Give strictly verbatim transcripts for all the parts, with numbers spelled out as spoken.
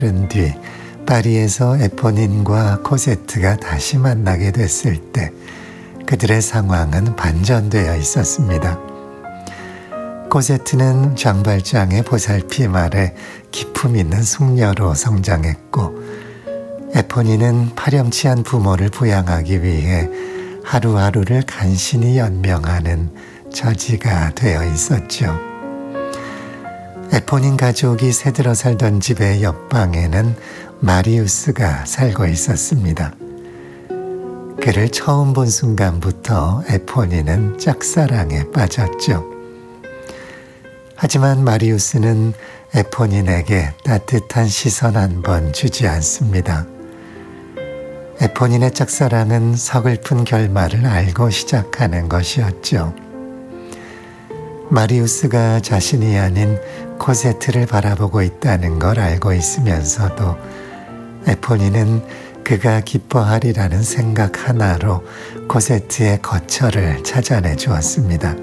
뒤 파리에서 에포닌과 코세트가 다시 만나게 됐을 때 그들의 상황은 반전되어 있었습니다. 코세트는 장발장의 보살핌 아래 기품 있는 숙녀로 성장했고, 에포닌은 파렴치한 부모를 부양하기 위해 하루하루를 간신히 연명하는 처지가 되어 있었죠. 에포닌 가족이 새들어 살던 집의 옆방에는 마리우스가 살고 있었습니다. 그를 처음 본 순간부터 에포닌은 짝사랑에 빠졌죠. 하지만 마리우스는 에포닌에게 따뜻한 시선 한 번 주지 않습니다. 에포닌의 짝사랑은 서글픈 결말을 알고 시작하는 것이었죠. 마리우스가 자신이 아닌 코세트를 바라보고 있다는 걸 알고 있으면서도 에포닌은 그가 기뻐하리라는 생각 하나로 코세트의 거처를 찾아내 주었습니다.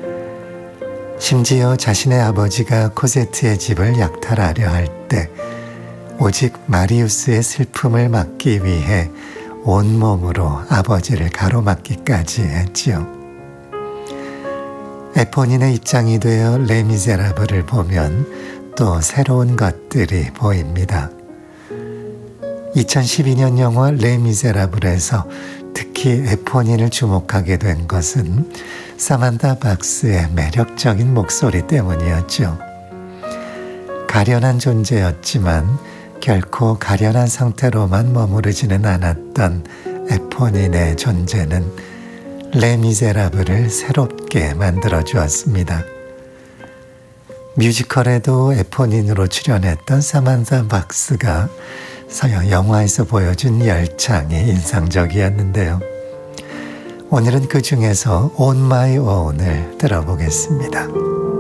심지어 자신의 아버지가 코세트의 집을 약탈하려 할 때 오직 마리우스의 슬픔을 막기 위해 온몸으로 아버지를 가로막기까지 했지요. 에포닌의 입장이 되어 레미제라블을 보면 또 새로운 것들이 보입니다. 이천십이 년 영화 레미제라블에서 특히 에포닌을 주목하게 된 것은 사만다 박스의 매력적인 목소리 때문이었죠. 가련한 존재였지만 결코 가련한 상태로만 머무르지는 않았던 에포닌의 존재는 레미제라블을 새롭게 만들어 주었습니다. 뮤지컬에도 에포닌으로 출연했던 사만다 박스가 영화에서 보여준 열창이 인상적이었는데요. 오늘은 그 중에서 On My Own을 들어보겠습니다.